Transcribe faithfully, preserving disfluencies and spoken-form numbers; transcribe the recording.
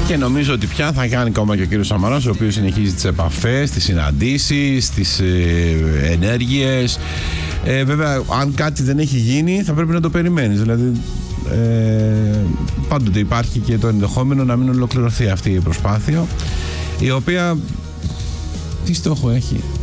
Και νομίζω ότι πια θα κάνει ακόμα και ο κύριος Σαμαράς, ο οποίος συνεχίζει τις επαφές, τις συναντήσεις, τις ε, ενέργειες. Ε, βέβαια, αν κάτι δεν έχει γίνει, θα πρέπει να το περιμένεις. Δηλαδή, ε, πάντοτε υπάρχει και το ενδεχόμενο να μην ολοκληρωθεί αυτή η προσπάθεια, η οποία τι στόχο έχει?